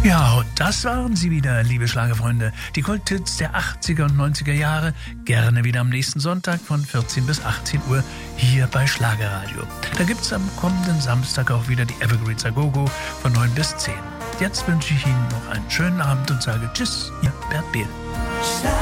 Ja, und das waren sie wieder, liebe Schlagerfreunde. Die Kulthits der 80er und 90er Jahre. Gerne wieder am nächsten Sonntag von 14 bis 18 Uhr hier bei Schlagerradio. Da gibt's am kommenden Samstag auch wieder die Evergreens a Go-Go von 9 bis 10. Jetzt wünsche ich Ihnen noch einen schönen Abend und sage Tschüss, Ihr Bert Behl.